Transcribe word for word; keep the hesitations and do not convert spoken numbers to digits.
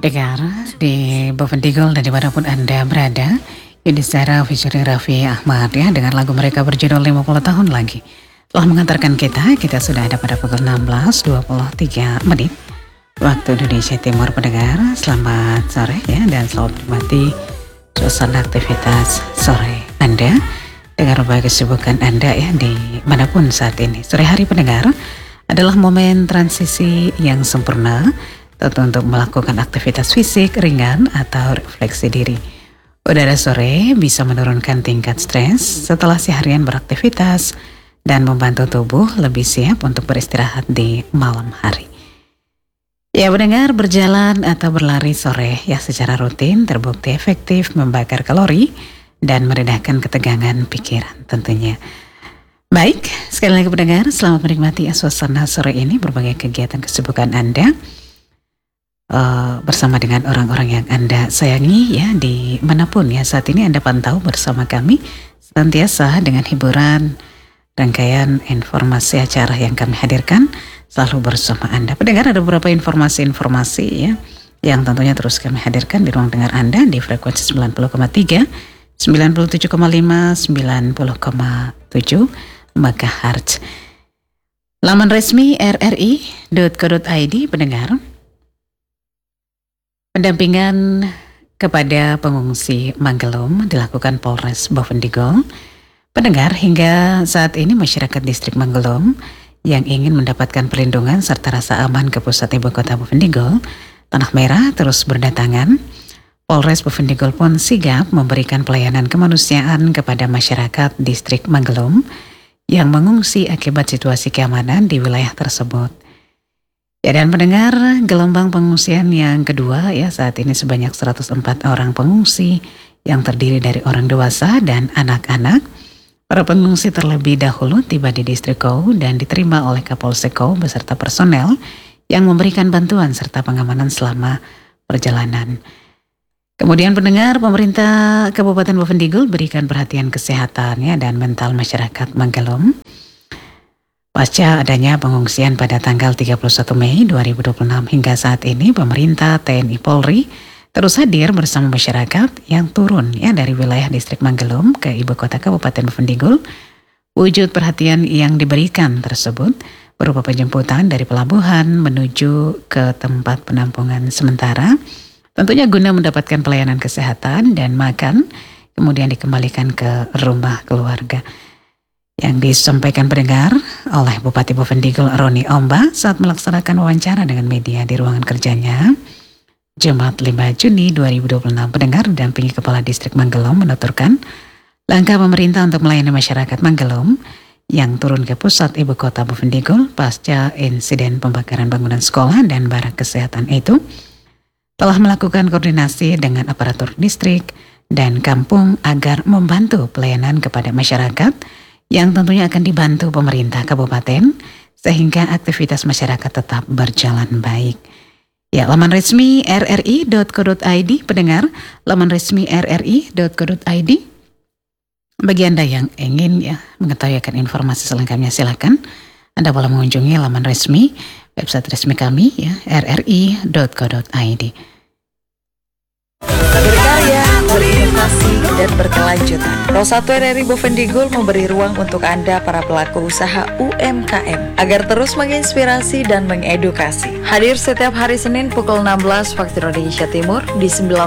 Dengar di Bovendigul dan dimanapun Anda berada, Yudhistira featuring Raffi Ahmad ya, dengan lagu mereka berjudul lima puluh tahun lagi telah mengantarkan kita. Kita sudah ada pada pukul enam belas dua puluh tiga menit waktu Indonesia Timur. Pendengar, selamat sore ya, dan selamat menikmati suasana aktivitas sore Anda dengan berbagai kesibukan Anda ya, di manapun saat ini. Sore hari pendengar adalah momen transisi yang sempurna, tentu untuk melakukan aktivitas fisik ringan atau refleksi diri. Udara sore bisa menurunkan tingkat stres setelah seharian beraktivitas dan membantu tubuh lebih siap untuk beristirahat di malam hari. Ya, mendengar berjalan atau berlari sore ya secara rutin terbukti efektif membakar kalori dan meredahkan ketegangan pikiran tentunya. Baik, sekali lagi pendengar, selamat menikmati suasana sore ini, berbagai kegiatan kesibukan Anda Uh, bersama dengan orang-orang yang Anda sayangi ya, di manapun ya saat ini Anda pantau bersama kami senantiasa dengan hiburan, rangkaian informasi acara yang kami hadirkan selalu bersama Anda. Pendengar, ada beberapa informasi-informasi ya yang tentunya terus kami hadirkan di ruang dengar Anda di frekuensi sembilan puluh koma tiga, sembilan puluh tujuh koma lima, sembilan puluh koma tujuh megahertz. Laman resmi r r i dot co dot i d pendengar. Pendampingan kepada pengungsi Manggelum dilakukan Polres Bovendigul. Pendengar, hingga saat ini masyarakat distrik Manggelum yang ingin mendapatkan perlindungan serta rasa aman ke pusat ibu kota Bovendigul, Tanah Merah, terus berdatangan. Polres Bovendigul pun sigap memberikan pelayanan kemanusiaan kepada masyarakat distrik Manggelum yang mengungsi akibat situasi keamanan di wilayah tersebut. Ya, dan pendengar, gelombang pengungsian yang kedua ya saat ini sebanyak seratus empat orang pengungsi yang terdiri dari orang dewasa dan anak-anak. Para pengungsi terlebih dahulu tiba di distrik Kou dan diterima oleh Kapolsek Kou beserta personel yang memberikan bantuan serta pengamanan selama perjalanan. Kemudian pendengar, pemerintah Kabupaten Bovendigul berikan perhatian kesehatan ya dan mental masyarakat Manggelum pasca adanya pengungsian pada tanggal tiga puluh satu Mei dua ribu dua puluh enam. Hingga saat ini pemerintah, T N I, Polri terus hadir bersama masyarakat yang turun ya dari wilayah distrik Manggelum ke ibu kota Kabupaten Bovendigul. Wujud perhatian yang diberikan tersebut berupa penjemputan dari pelabuhan menuju ke tempat penampungan sementara, tentunya guna mendapatkan pelayanan kesehatan dan makan, kemudian dikembalikan ke rumah keluarga. Yang disampaikan pendengar oleh Bupati Bovendigul Roni Omba saat melaksanakan wawancara dengan media di ruangan kerjanya Jumat lima Juni dua ribu dua puluh enam. Pendengar didampingi Kepala Distrik Manggelum menuturkan langkah pemerintah untuk melayani masyarakat Manggelum yang turun ke pusat ibu kota Bovendigul pasca insiden pembakaran bangunan sekolah dan barak kesehatan itu telah melakukan koordinasi dengan aparatur distrik dan kampung agar membantu pelayanan kepada masyarakat yang tentunya akan dibantu pemerintah kabupaten sehingga aktivitas masyarakat tetap berjalan baik. Ya, laman resmi r r i dot co dot i d pendengar, laman resmi r r i dot co dot i d. Bagi Anda yang ingin ya mengetahui akan informasi selengkapnya, silakan Anda boleh mengunjungi laman resmi website resmi kami ya, r r i dot co dot i d. Berkarya, berinovasi, dan berkelanjutan. nol satu R R I Bovendigul memberi ruang untuk Anda para pelaku usaha U M K M agar terus menginspirasi dan mengedukasi. Hadir setiap hari Senin pukul enam belas waktu Indonesia Timur di sembilan